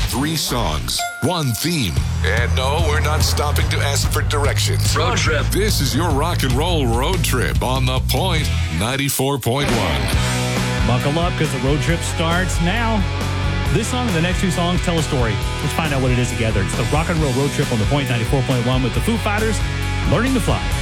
3 songs, 1 theme. And no, we're not stopping to ask for directions. Road trip. This is your rock and roll road trip on The Point 94.1. Buckle up because the road trip starts now. This song and the next 2 songs tell a story. Let's find out what it is together. It's the Rock and Roll Road Trip on The Point 94.1 with the Foo Fighters, Learning to Fly.